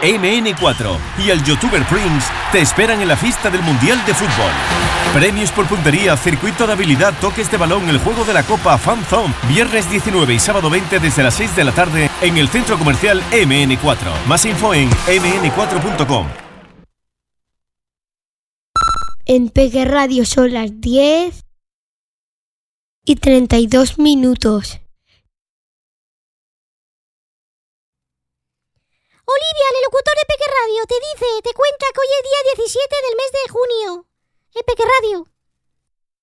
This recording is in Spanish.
MN4 y el youtuber Prince te esperan en la fiesta del Mundial de Fútbol. Premios por puntería, circuito de habilidad, toques de balón, el juego de la Copa Fan Zone, viernes 19 y sábado 20 desde las 6 de la tarde en el centro comercial MN4. Más info en mn4.com. En Peque Radio son las 10:32. Olivia, el locutor de Peque Radio, te cuenta que hoy es día 17 del mes de junio. En Peque Radio.